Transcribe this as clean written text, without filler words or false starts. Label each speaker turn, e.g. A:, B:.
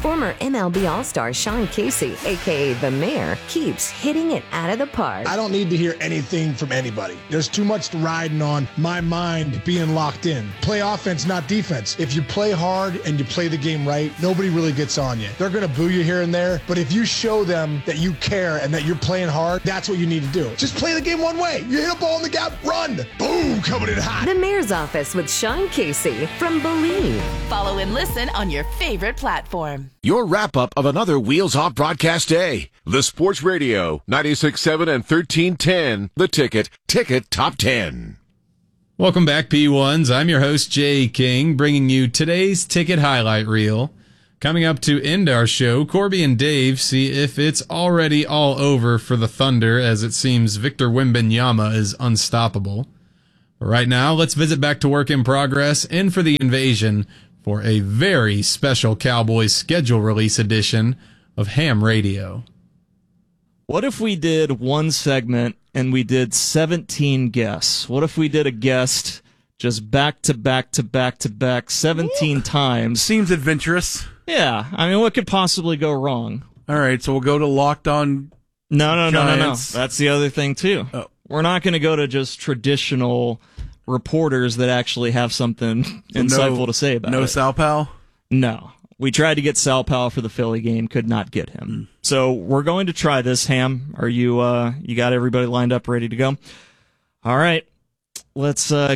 A: Former MLB All-Star Sean Casey, a.k.a. The Mayor, keeps hitting it out of the park.
B: I don't need to hear anything from anybody. There's too much riding on my mind being locked in. Play offense, not defense. If you play hard and you play the game right, nobody really gets on you. They're going to boo you here and there, but if you show them that you care and that you're playing hard, that's what you need to do. Just play the game one way. You hit a ball in the gap, run. Boom, coming in hot.
A: The Mayor's Office with Sean Casey from Believe.
C: Follow and listen on your favorite platform.
D: Your wrap-up of another Wheels Off broadcast day. The Sports Radio, 96.7 and 1310. The Ticket Top 10.
E: Welcome back, P1s. I'm your host, Jay King, bringing you today's Ticket Highlight Reel. Coming up to end our show, Corby and Dave see if it's already all over for the Thunder, as it seems Victor Wembanyama is unstoppable. But right now, let's visit back to Work in Progress and for the Invasion for a very special Cowboys schedule release edition of Ham Radio.
F: What if we did one segment and we did 17 guests? What if we did a guest just back to back to back to back 17 times?
G: Seems adventurous.
F: Yeah, I mean, what could possibly go wrong?
G: All right, so we'll go to Locked On.
F: No.
G: Giants.
F: That's the other thing, too.
G: Oh.
F: We're not going to go to just traditional reporters that actually have something insightful to say about it.
G: No Sal Pal?
F: No. We tried to get Sal Pal for the Philly game, could not get him. So we're going to try this. Ham, are you got everybody lined up, ready to go? All right. Let's